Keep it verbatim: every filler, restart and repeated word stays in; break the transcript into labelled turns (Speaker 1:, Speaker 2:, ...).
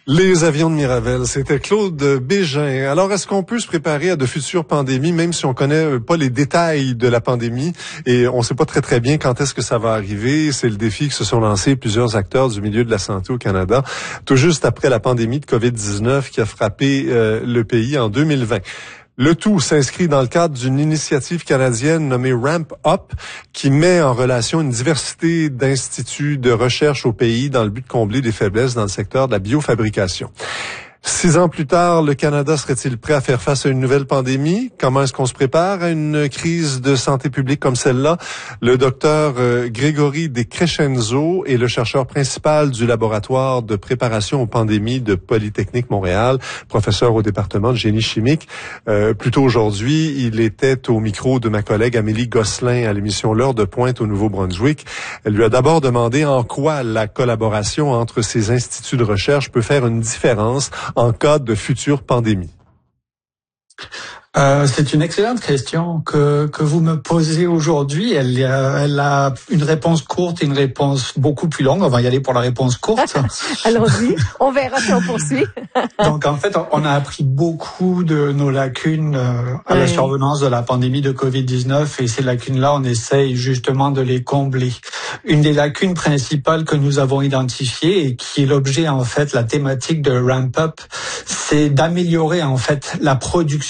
Speaker 1: Les avions de Mirabel, c'était Claude Bégin. Alors, est-ce qu'on peut se préparer à de futures pandémies, même si on connaît pas les détails de la pandémie et on sait pas très très bien quand est-ce que ça va arriver? C'est le défi que se sont lancés plusieurs acteurs du milieu de la santé au Canada, tout juste après la pandémie de covid dix-neuf qui a frappé euh, le pays en deux mille vingt. Le tout s'inscrit dans le cadre d'une initiative canadienne nommée Ramp Up qui met en relation une diversité d'instituts de recherche au pays dans le but de combler des faiblesses dans le secteur de la biofabrication. Six ans plus tard, le Canada serait-il prêt à faire face à une nouvelle pandémie? Comment est-ce qu'on se prépare à une crise de santé publique comme celle-là? Le docteur euh, Grégory Descrescenzo est le chercheur principal du laboratoire de préparation aux pandémies de Polytechnique Montréal, professeur au département de génie chimique. Euh, plus tôt aujourd'hui, il était au micro de ma collègue Amélie Gosselin à l'émission L'heure de pointe au Nouveau-Brunswick. Elle lui a d'abord demandé en quoi la collaboration entre ces instituts de recherche peut faire une différence en cas de future pandémie.
Speaker 2: Euh, c'est une excellente question que que vous me posez aujourd'hui. Elle, elle a une réponse courte et une réponse beaucoup plus longue. On va y aller pour la réponse courte.
Speaker 3: Allons-y, on verra si on poursuit.
Speaker 2: Donc en fait, on a appris beaucoup de nos lacunes euh, à oui. la survenance de la pandémie de covid dix-neuf et ces lacunes-là, on essaye justement de les combler. Une des lacunes principales que nous avons identifiées et qui est l'objet en fait, la thématique de Ramp Up, c'est d'améliorer en fait la production